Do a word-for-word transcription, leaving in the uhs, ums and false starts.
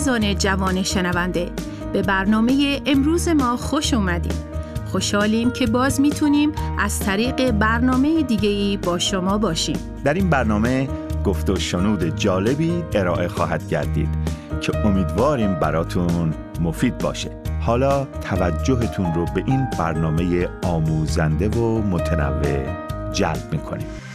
عزیزان جوان شنونده، به برنامه امروز ما خوش اومدید. خوشحالیم که باز میتونیم از طریق برنامه دیگه‌ای با شما باشیم. در این برنامه گفت و شنود جالبی ارائه خواهد گردید که امیدواریم براتون مفید باشه. حالا توجهتون رو به این برنامه آموزنده و متنوع جلب میکنیم.